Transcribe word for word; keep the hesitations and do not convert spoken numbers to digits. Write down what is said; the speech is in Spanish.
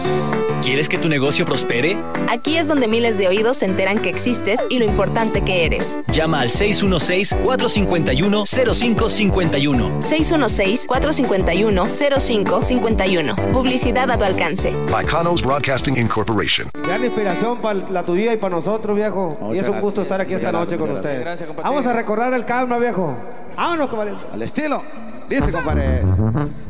¿Quieres que tu negocio prospere? Aquí es donde miles de oídos se enteran que existes y lo importante que eres. Llama al seis uno seis, cuatro cinco uno, cero cinco cinco uno. seis uno seis, cuatro cinco uno, cero cinco cinco uno. Publicidad a tu alcance. Bacanos Broadcasting Incorporation. Gran inspiración para la tu vida y para nosotros, viejo. Muchas y es un gracias. gusto estar aquí esta Muchas noche gracias, con muchas ustedes. gracias, compadre. Vamos a recordar el karma, viejo. Vámonos, compadre. Al estilo. Dice, compadre.